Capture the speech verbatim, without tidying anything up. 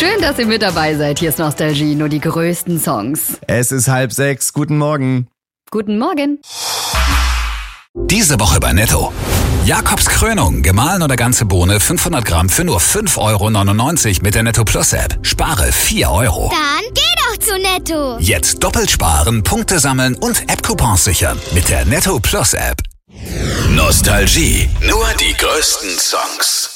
Schön, dass ihr mit dabei seid. Hier ist Nostalgie, nur die größten Songs. Es ist halb sechs. Guten Morgen. Guten Morgen. Diese Woche bei Netto. Jakobs Krönung, gemahlen oder ganze Bohne, fünfhundert Gramm für nur fünf Euro neunundneunzig mit der Netto Plus App. Spare vier Euro. Dann geh doch zu Netto. Jetzt doppelt sparen, Punkte sammeln und App-Coupons sichern mit der Netto Plus App. Nostalgie, nur die größten Songs.